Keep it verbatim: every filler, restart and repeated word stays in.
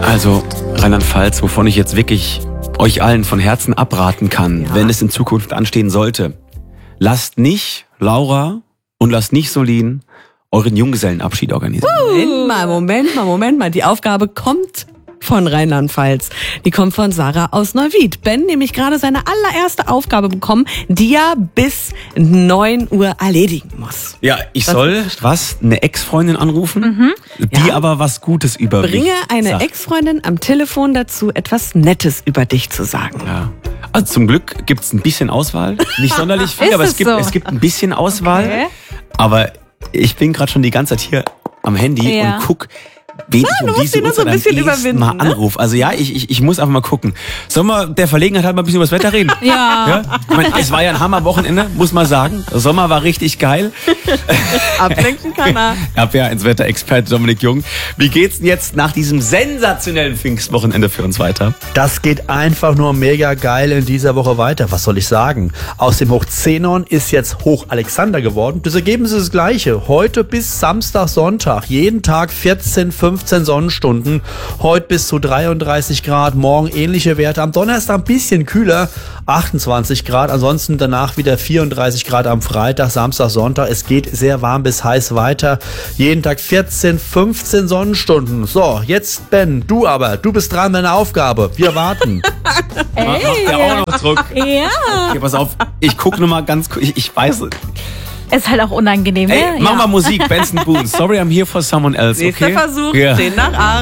Also Rheinland-Pfalz, wovon ich jetzt wirklich euch allen von Herzen abraten kann, Ja. wenn es in Zukunft anstehen sollte. Lasst nicht Laura und lasst nicht Solin euren Junggesellenabschied organisieren. Moment mal, Moment mal, Moment mal. Die Aufgabe kommt von Rheinland-Pfalz. Die kommt von Sarah aus Neuwied. Ben nämlich gerade seine allererste Aufgabe bekommen, die er bis neun Uhr erledigen muss. Ja, ich Was soll, was, eine Ex-Freundin anrufen, die Ja. aber was Gutes über mich Bringe eine sagt. Ex-Freundin am Telefon dazu, etwas Nettes über dich zu sagen. Ja. Also zum Glück gibt's ein bisschen Auswahl. Nicht sonderlich viel, Ist aber es es gibt, so? es gibt ein bisschen Auswahl. Okay. Aber ich bin gerade schon die ganze Zeit hier am Handy Ja. und guck, wen ich du um musst diese ihn nur so Uhrzeit ein am bisschen ehesten überwinden, mal ne? anrufe. Also ja, ich, ich, ich muss einfach mal gucken. Sollen wir der Verlegenheit halt mal ein bisschen über das Wetter reden? Ja. Ja? Ich meine, es war ja ein Hammerwochenende, muss man sagen. Der Sommer war richtig geil. Ablenken kann er. Ich habe ja ins Wetterexperte Dominik Jung. Wie geht's denn jetzt nach diesem sensationellen Pfingstwochenende für uns weiter? Das geht einfach nur mega geil in dieser Woche weiter. Was soll ich sagen? Aus dem Hoch Zenon ist jetzt Hoch Alexander geworden. Das Ergebnis ist das gleiche. Heute bis Samstag, Sonntag. Jeden Tag vierzehn, fünfzehn Sonnenstunden. Heute bis zu dreiunddreißig Grad. Morgen ähnliche Werte. Am Donnerstag ein bisschen kühler. achtundzwanzig Grad. Ansonsten danach wieder vierunddreißig Grad am Freitag, Samstag, Sonntag. Es geht sehr warm bis heiß weiter. Jeden Tag vierzehn, fünfzehn Sonnenstunden. So, jetzt Ben, du aber. Du bist dran, deine Aufgabe. Wir warten. Macht der auch noch Druck? Ja. Okay, pass auf, ich guck nur mal ganz kurz. Ich, ich weiß. Ist halt auch unangenehm, Ey, ne? mach Ja. mal Musik, Benson Boone. Sorry, I'm here for someone else, okay? Nächster Versuch, Ja. zehn nach acht.